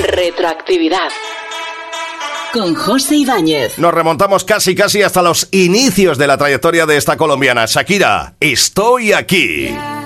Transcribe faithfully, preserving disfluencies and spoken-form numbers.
Retroactividad. Con José Ibáñez. Nos remontamos casi casi hasta los inicios de la trayectoria de esta colombiana. Shakira, estoy aquí.